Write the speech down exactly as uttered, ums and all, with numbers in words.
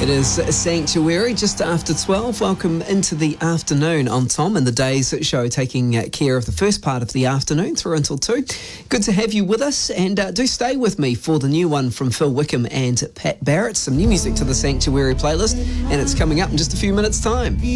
It is Sanctuary, just after twelve. Welcome into the afternoon on Tom and the Day's show, taking care of the first part of the afternoon through until two. Good to have you with us, and uh, do stay with me for the new one from Phil Wickham and Pat Barrett. Some new music to the Sanctuary playlist, and it's coming up in just a few minutes' time.